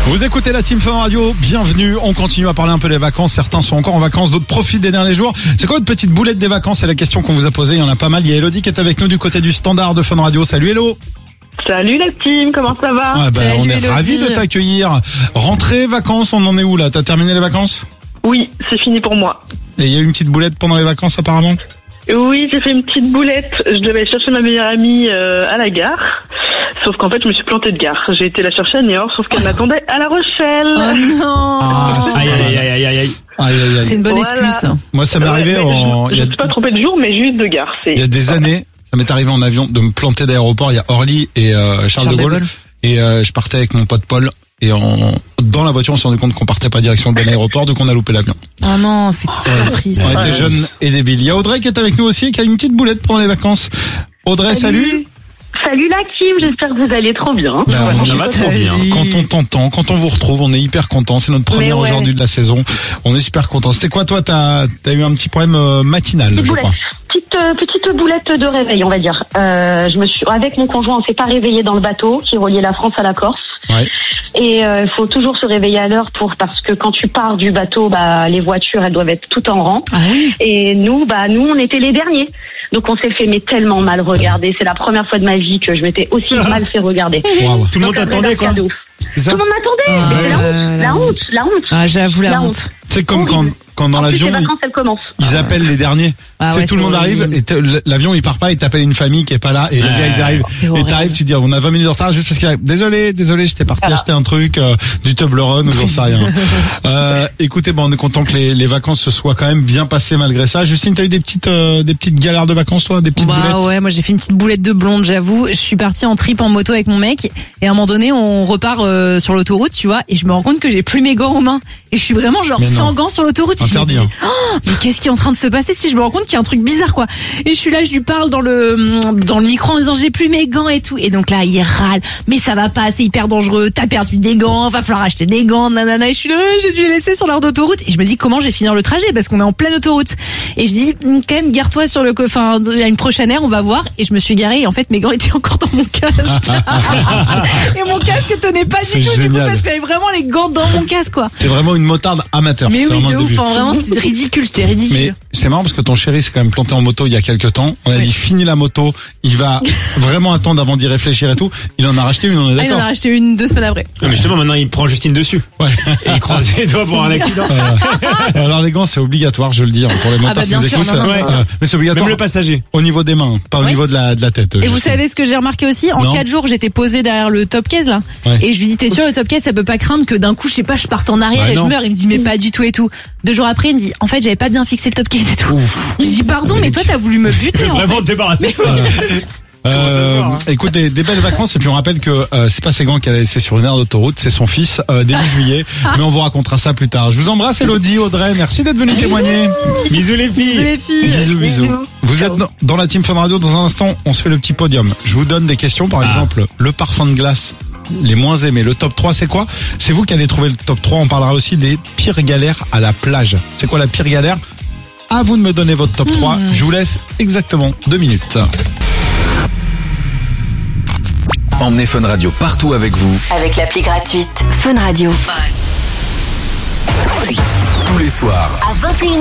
Vous écoutez la Team Fun Radio, bienvenue. On continue à parler un peu des vacances. Certains sont encore en vacances, d'autres profitent des derniers jours. C'est quoi votre petite boulette des vacances? C'est la question qu'on vous a posée. Il y en a pas mal. Il y a Elodie qui est avec nous du côté du standard de Fun Radio. Salut Hello. Salut la team, comment ça va? On est ravis de t'accueillir. Rentrée, vacances, on en est où là? T'as terminé les vacances? Oui, c'est fini pour moi. Et il y a eu une petite boulette pendant les vacances apparemment? Oui, j'ai fait une petite boulette. Je devais chercher ma meilleure amie à la gare. Sauf qu'en fait, je me suis plantée de gare. J'ai été la chercher à Niort, sauf qu'elle m'attendait à La Rochelle. Oh non. Aïe. C'est une bonne excuse. Moi, ça m'est arrivé Je ne suis pas trompée de jour, mais juste de gare. Il y a des années, ça m'est arrivé en avion de me planter d'aéroport. Il y a Orly et Charles de Gaulle. Et je partais avec mon pote Paul. Et dans la voiture, on s'est rendu compte qu'on partait pas direction de l'aéroport, donc on a loupé l'avion. Oh non, c'est super triste. On était jeunes et débiles. Il y a Audrey qui est avec nous aussi, qui a une petite boulette pendant les vacances. Audrey, salut. Salut la team, j'espère que vous allez trop bien. Ça va trop bien. Quand on t'entend, quand on vous retrouve, on est hyper content. C'est notre première aujourd'hui de la saison. On est super content. C'était quoi toi? T'as eu un petit problème matinal, je crois. Petite boulette de réveil, on va dire. Avec mon conjoint, on s'est pas réveillé dans le bateau qui reliait la France à la Corse. Ouais. Et il faut toujours se réveiller à l'heure parce que quand tu pars du bateau, les voitures elles doivent être toutes en rang. Ah oui. Et nous on était les derniers. Donc on s'est fait tellement mal regarder. C'est la première fois de ma vie que je m'étais aussi mal fait regarder. Wow. Tout le monde t'attendait quoi. Tout le monde m'attendait. Mais la honte. Ah, j'avoue la honte. C'est comme quand dans l'avion, les vacances, elles commencent. ils appellent les derniers. Tout le monde arrive et l'avion il part pas, il t'appelle une famille qui est pas là et les gars ils arrivent. Et t'arrives, tu dis on a 20 minutes de retard juste parce qu'il arrive. Désolé, j'étais parti acheter un truc, du Toblerone ou j'en sais rien. Écoutez, on est content que les vacances se soient quand même bien passées malgré ça. Justine, t'as eu des petites galères de vacances toi, des petites boulettes? Ouais, moi j'ai fait une petite boulette de blonde, j'avoue. Je suis partie en trip en moto avec mon mec et à un moment donné on repart sur l'autoroute, tu vois, et je me rends compte que j'ai plus mes gants aux mains et je suis vraiment sans gants sur l'autoroute. Interdit, je me dis, mais qu'est-ce qui est en train de se passer si je me rends compte qu'il y a un truc bizarre quoi. Et je suis là, je lui parle dans le micro en disant j'ai plus mes gants et tout. Et donc là il râle, mais ça va pas, c'est hyper dangereux, t'as perdu des gants, va falloir acheter des gants, nanana. Et je suis là, j'ai dû les laisser sur l'aire d'autoroute et je me dis comment je vais finir le trajet parce qu'on est en pleine autoroute. Et je dis quand même gare-toi sur il y a une prochaine aire, on va voir. Et je me suis garée et en fait mes gants étaient encore dans mon casque. Et mon casque tenait pas du tout du coup parce qu'il y avait vraiment les gants dans mon casque quoi. T'es vraiment une motarde amateur. Mais oui, de ouf, vraiment c'était ridicule, Mais c'est marrant parce que ton chéri s'est quand même planté en moto il y a quelques temps. On a dit fini la moto, il va vraiment attendre avant d'y réfléchir et tout. Il en a racheté une, on est d'accord? Il en a racheté une 2 semaines après. Non, mais justement maintenant il prend Justine dessus. Ouais. Et il croise les doigts pour un accident. Alors les gants c'est obligatoire, je le dis pour les motards qui nous écoutent. Mais c'est obligatoire. Même le passager. Au niveau des mains, pas au niveau de la tête. Et vous savez ce que j'ai remarqué aussi? En 4 jours j'étais posée derrière le top case là. Et je lui dis t'es sûr le top case ça peut pas craindre que d'un coup je sais pas je parte en arrière et je meurs. Il me dit mais pas du tout et tout. 2 jours après il me dit en fait j'avais pas bien fixé le top case et tout. Je dis pardon mais toi t'as voulu me buter en vraiment fait. te débarrasser. Écoute, des belles vacances et puis on rappelle que c'est pas ses gants qu'elle a laissé sur une aire d'autoroute, c'est son fils début juillet. Mais on vous racontera ça plus tard. Je vous embrasse Elodie, Audrey, merci d'être venus témoigner. Bisous les filles. Bisous. Vous êtes dans la Team Fun Radio. Dans un instant, on se fait le petit podium. Je vous donne des questions, par exemple le parfum de glace. Les moins aimés. Le top 3 c'est quoi? C'est vous qui allez trouver le top 3. On parlera aussi des pires galères à la plage. C'est quoi la pire galère? À vous de me donner votre top 3. Je vous laisse exactement 2 minutes. Emmenez Fun Radio partout avec vous. Avec l'appli gratuite Fun Radio. Tous les soirs. À 21h.